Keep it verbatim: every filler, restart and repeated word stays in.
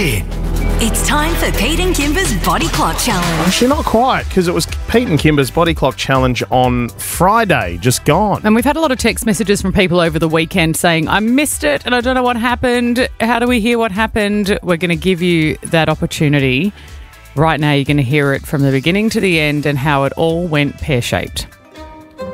Shit. It's time for Pete and Kimber's Body Clock Challenge. Actually, not quite, because it was Pete and Kimber's Body Clock Challenge on Friday, just gone. And we've had a lot of text messages from people over the weekend saying, I missed it and I don't know what happened. How do we hear what happened? We're going to give you that opportunity. Right now, you're going to hear it from the beginning to the end and how it all went pear-shaped.